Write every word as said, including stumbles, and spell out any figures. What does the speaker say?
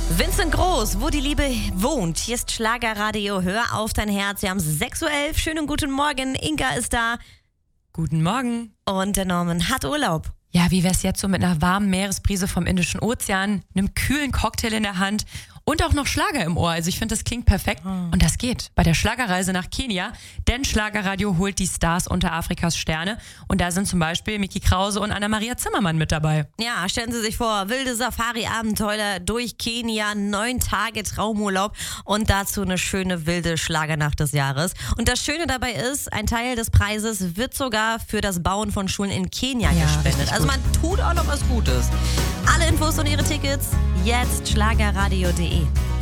Vincent Groß, wo die Liebe wohnt. Hier ist Schlagerradio. Hör auf dein Herz. Wir haben sechs Uhr elf. Schönen guten Morgen. Inga ist da. Guten Morgen. Und der Norman hat Urlaub. Ja, wie wär's jetzt so mit einer warmen Meeresbrise vom Indischen Ozean, einem kühlen Cocktail in der Hand und auch noch Schlager im Ohr. Also ich finde, das klingt perfekt. Und das geht bei der Schlagerreise nach Kenia. Denn Schlagerradio holt die Stars unter Afrikas Sterne. Und da sind zum Beispiel Miki Krause und Anna-Maria Zimmermann mit dabei. Ja, stellen Sie sich vor, wilde Safari-Abenteuer durch Kenia, neun Tage Traumurlaub und dazu eine schöne wilde Schlagernacht des Jahres. Und das Schöne dabei ist, ein Teil des Preises wird sogar für das Bauen von Schulen in Kenia Ja, gespendet. Also man tut auch noch was Gutes. Alle Infos und ihre Tickets jetzt schlagerradio punkt de.